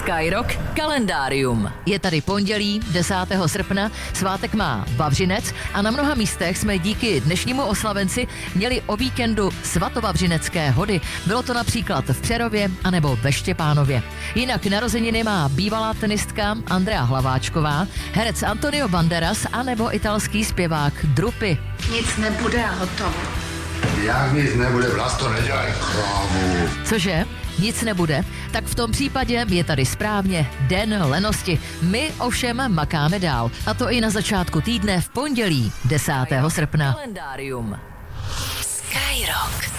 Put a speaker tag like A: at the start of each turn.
A: Skyrock kalendárium.
B: Je tady pondělí 10. srpna, svátek má Vavřinec a na mnoha místech jsme díky dnešnímu oslavenci měli o víkendu svatovavřinecké hody. Bylo to například v Přerově anebo ve Štěpánově. Jinak narozeniny má bývalá tenistka Andrea Hlaváčková, herec Antonio Banderas anebo italský zpěvák Drupi.
C: Nic nebude a hotovo.
D: Jak nic nebude, Vlasto, nedělej krávu.
B: Cože? Nic nebude? Tak v tom případě je tady správně Den lenosti. My ovšem makáme dál. A to i na začátku týdne v pondělí 10. srpna.
A: Kalendárium. Skyrock.